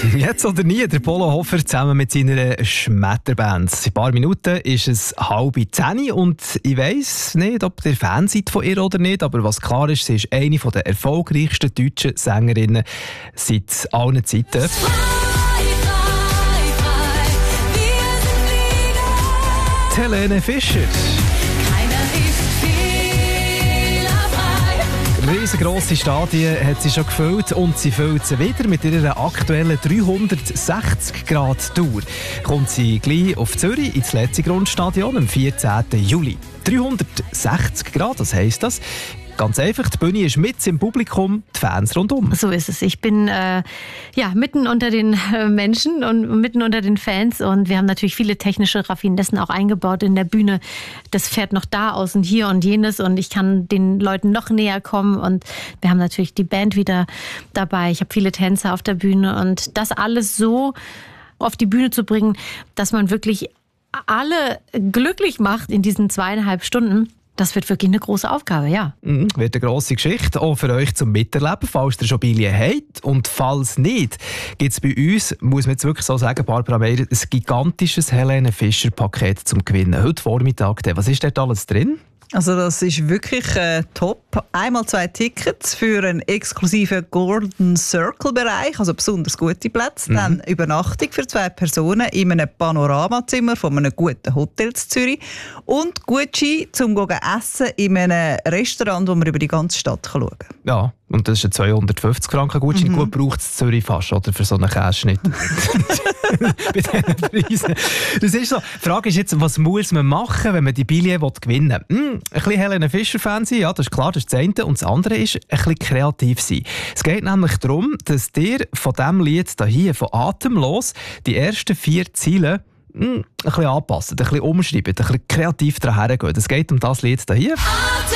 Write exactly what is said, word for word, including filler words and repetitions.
Jetzt oder nie, der Polo Hofer zusammen mit seiner Schmetterband. In ein paar Minuten ist es halb zehn und ich weiss nicht, ob ihr Fan seid von ihr oder nicht, aber was klar ist, sie ist eine der erfolgreichsten deutschen Sängerinnen seit allen Zeiten. Helene Fischer. Riesengrosse Stadien hat sie schon gefüllt und sie füllt sie wieder mit ihrer aktuellen dreihundertsechzig Grad Tour. Kommt sie gleich auf Zürich ins letzte Grundstadion am vierzehnten Juli. dreihundertsechzig Grad, was heisst das? Ganz einfach, die Bühne ist mit im Publikum, die Fans rundum. So ist es. Ich bin äh, ja, mitten unter den äh, Menschen und mitten unter den Fans und wir haben natürlich viele technische Raffinessen auch eingebaut in der Bühne. Das fährt noch da aus und hier und jenes und ich kann den Leuten noch näher kommen und wir haben natürlich die Band wieder dabei. Ich habe viele Tänzer auf der Bühne und das alles so auf die Bühne zu bringen, dass man wirklich alle glücklich macht in diesen zweieinhalb Stunden. Das wird wirklich eine grosse Aufgabe, ja. Mhm, wird eine grosse Geschichte, auch für euch zum Miterleben, falls ihr schon Billen habt. Und falls nicht, gibt es bei uns, muss man jetzt wirklich so sagen, Barbara Meier, ein gigantisches Helene Fischer-Paket zum Gewinnen. Heute Vormittag. Was ist dort alles drin? Also das ist wirklich äh, top. Einmal zwei Tickets für einen exklusiven Golden Circle-Bereich, also besonders gute Plätze. Mhm. Dann Übernachtung für zwei Personen in einem Panoramazimmer von einem guten Hotel in Zürich. Und Gutschein zum Essen in einem Restaurant, wo man über die ganze Stadt schauen kann. Ja, und das ist ein zweihundertfünfzig Franken Gutschein. Mhm. Gut braucht es Zürich fast, oder? Für so einen Käseschnitt. Bei diesen Preisen. Das ist so. Die Frage ist jetzt, was muss man machen, wenn man die Billen gewinnen will? Hm, ein bisschen Helene Fischer-Fan sein, ja, das ist klar, das ist das eine. Und das andere ist, ein bisschen kreativ sein. Es geht nämlich darum, dass ihr von diesem Lied hier, von Atemlos, die ersten vier Ziele hm, ein bisschen anpassen, ein bisschen umschreiben, ein bisschen kreativ daher gehen. Es geht um das Lied hier.